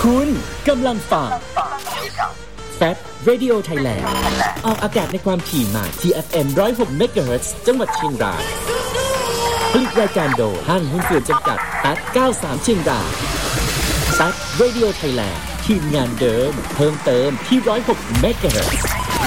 คุณกำลังฟังแฟบ Radio Thailand ออกอากาศในความถี่ใหม่ที่ FM 106 MHz จังหวัดเชียงรายผลิตรายการโดยห้างหุ้นส่วนจำกัดแฟบ93เชียงรายแฟบ Radio Thailand ทีมงานเดิมเพิ่มเติมที่106 MHz